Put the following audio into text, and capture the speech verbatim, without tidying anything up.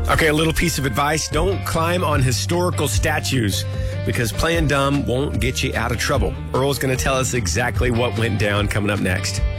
Okay, a little piece of advice. Don't climb on historical statues because playing dumb won't get you out of trouble. Earl's going to tell us exactly what went down coming up next.